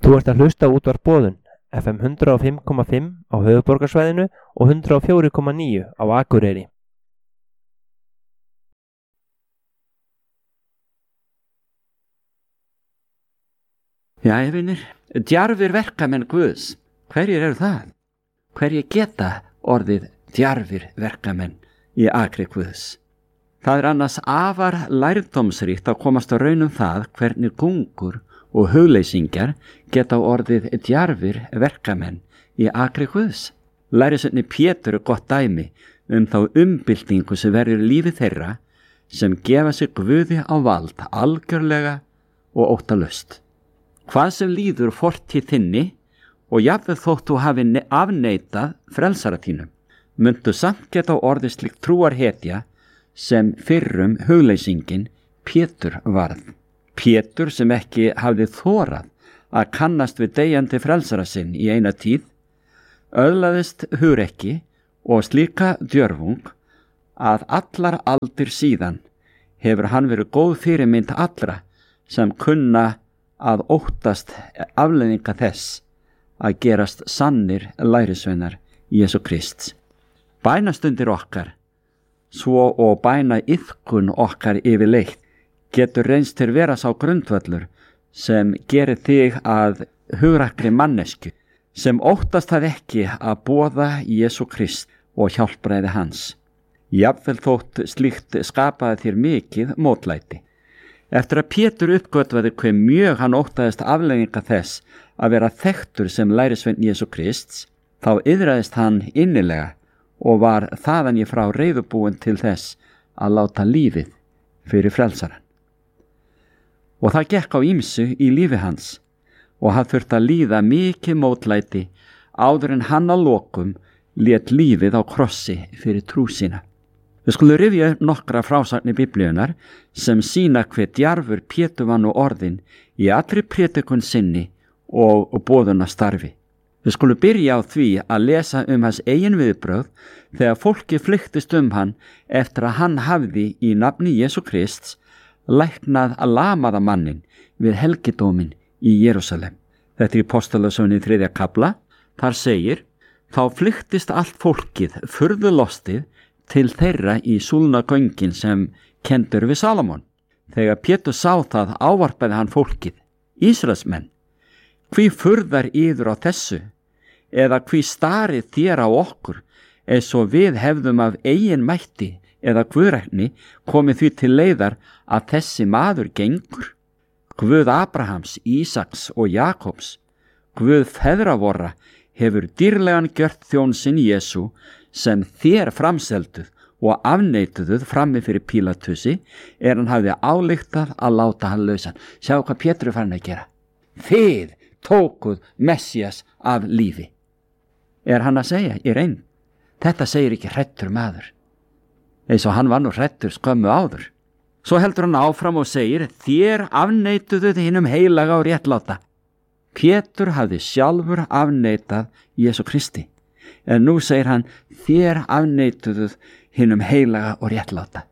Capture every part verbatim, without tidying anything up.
Þú ert að hlusta á Útvarp Boðun, F M hundrað og fimm komma fimm á höfuðborgarsvæðinu og hundrað og fjögur komma níu á Akureyri. Jæja vinir, djarfir verkamenn Guðs, hverjir eru það? Hverjir geta orðið djarfir verkamenn í akri Guðs? Það er annars afar lærdómsríkt að komast á raun um það hvernig gungur og hugleysingjar geta orðið djarfir verkamenn í akri Guðs. Lærisveininn Pétur er gott dæmi um þá umbyltingu sem verður í lífi þeirra sem gefa sig Guði á vald algjörlega og óttalaust. Hvað sem líður fortíð þinni og jafnvel þótt þú hafi afneitað frelsara þínum, myndu samt geta orðið slíkt trúarhetja sem fyrrum hugleysingin Pétur varð. Pétur sem ekki hafði þorað að kannast við deyjandi frelsara sinn í eina tíð, öðlaðist hugrekki og slíka djörfung að allar aldir síðan hefur hann verið góð fyrirmynd allra sem kunna að óttast afleiðinga þess að gerast sannir lærisveinar Jesú Krists. Bænastundir okkar, svo og bæna iðkun okkar yfirleitt, getur reynst til vera sá grundvöllur sem gerir þig að hugrakri mannesku, sem óttast það ekki að boða Jesú Krist og hjálpræði hans. Jafnvel þótt slíkt skapaði þér mikið mótlæti. Eftir að Pétur uppgötvaði hve mjög hann óttaðist afleiðinga þess að vera þekktur sem lærisveinn Jesú Krists, þá iðraðist hann innilega og var þaðan í frá reiðubúinn til þess að láta lífið fyrir frelsarann. Og það gekk á ýmsu í lífi hans og hann þurfti að líða mikið mótlæti áður en hann að lokum lét lífið á krossi fyrir trú sína. Við skulum rifja upp nokkra frásagnir Biblíunnar sem sýna hve djarfur Pétur var nú orðinn í allri prédikun sinni og, og boðunastarfi. Við skulum byrja á því að lesa um hans eigin viðbrögð þegar fólki flyktist um hann eftir að hann hafði í nafni Jesú Krists læknað að lamaða mannin við helgidómin í Jerúsalem. Þetta er í Apostalasögunni þriðja kafla. Þar segir: þá flyktist allt fólkið furðu lostið til þeirra í súlnagöngin sem kendur við Salomon. Þegar Pétur sá það ávarpaði hann fólkið: Ísraelsmenn, hví furðar yður á þessu? Eða hví starið þér á okkur, eins og við hefðum af eigin mætti eða guðrækni komið því til leiðar að þessi maður gengur? Guð Abrahams, Ísaks og Jakobs, Guð feðra vorra, hefur dýrlegan gjört þjón sinn Jesú sem þér framselduð og afneituðuð frammi fyrir Pílatusi, er hann hafði álíktað að láta hann lausan. Sjáu hvað Pétur er farin að gera. Þið tókuð Messías af lífi. Er hann að segja í reynd? Þetta segir ekki hræddur maður, eins og hann var nú hræddur skömmu áður. Svo heldur hann áfram og segir: þér afneituðuð hinum heilaga og réttláta. Pétur hafði sjálfur afneitað Jesú Kristi, en nú segir hann: þér afneituðuð hinum heilaga og réttláta.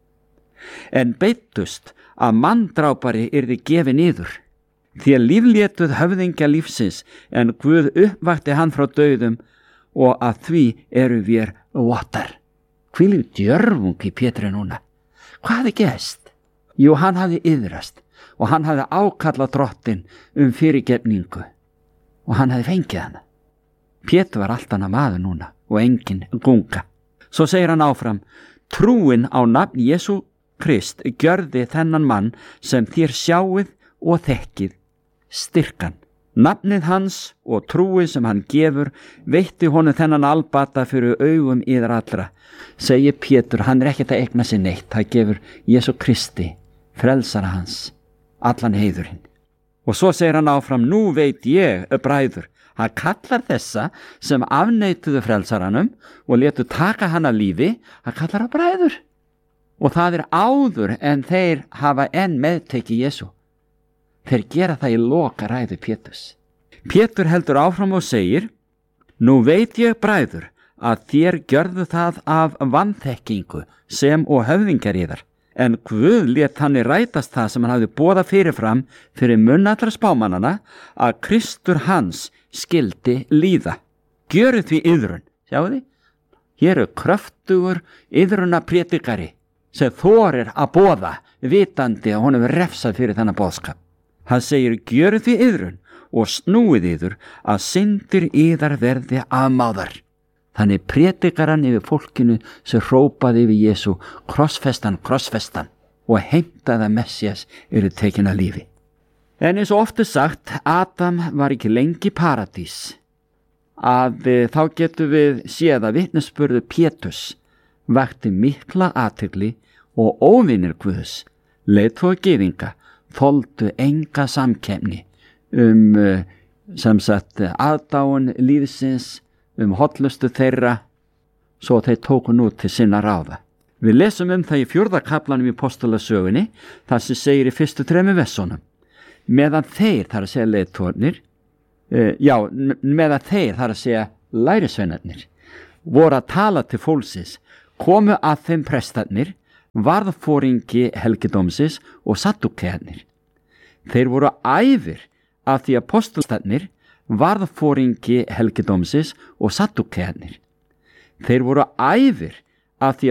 En beittust að manndrápari yrði gefið niður. Þér líflétuð höfðingja lífsins, en Guð uppvakti hann frá dauðum, og að því eru vér vottar. Hvílík djörfung í Pétri núna. Hvað hafði gerst? Jú, hann hafði iðrast og hann hafði ákallað drottinn um fyrirgefningu og hann hafði fengið hana. Pétur var allt annað maður núna og engin gunga. Svo segir hann áfram: trúin á nafn Jesú Krist gjörði þennan mann sem þér sjáið og þekkið styrkan. Nafnið hans og trúið sem hann gefur veitti honum þennan albata fyrir augum yðar allra. Segir Pétur, hann er ekkert að eigna sér neitt. Það gefur Jesú Kristi, frelsara hans, allan heiðurinn. Og svo segir hann áfram: nú veit ég, bræður. Hann kallar þessa sem afneituðu frelsaranum og letu taka hann að lífi, hann kallar að bræður. Og það er áður en þeir hafa enn meðtekið Jesú. Þeir gera það í loka ræðu Péturs. Pétur heldur áfram og segir: nú veit ég, bræður, að þér gjörðu það af vanþekkingu sem og höfðingjar yðar, en Guð lét hann rætast það sem hann hafði boðað fyrirfram fyrir munn allra spámannana að Kristur hans skildi líða. Gjörið því iðrun, sjáu því? Hér er kröftugur iðruna prédikari sem þorir að boða vitandi að honum er refsað fyrir þennan boðskap. Hann segir, gjörið því iðrun og snúið yður að syndir yðar verði afmáðar. Þannig prédikar hann yfir fólkinu sem hrópaði yfir Jesú, krossfestan, krossfestan, og heimtaða Messias eru tekin að lífi. En eins og oft er sagt, Adam var ekki lengi í paradís. Að þá getum við séð að vitnisburður Péturs vakti mikla athygli og óvinir Guðs, leiðtogar gyðinga, þoldu enga samkeppni um sem sagt aðdáun lífsins, um hollustu þeirra, svo þeir tóku nú til sinna ráða. Við lesum um það í fjórða kaflanum í Postulasögunni, þar sem segir í fyrstu þremur versunum, meðan þeir, þar að segja leiðtogarnir, uh, já, meðan þeir, þar að segja lærisveinarnir, voru að tala til fólksins, komu að þeim prestarnir, varðforingi helgidómsins og saddúkearnir. Þeir voru æfir af því að apóstlarnir, varðforingi helgidómsins og saddúkearnir. Þeir voru æfir af því